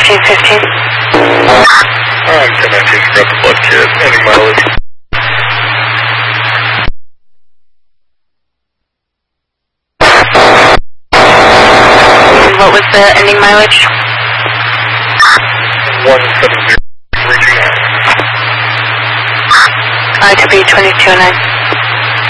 1515. I'm 1019, grab the blood kit. Any mileage? What was the ending mileage? 170, reaching out. To be 2209.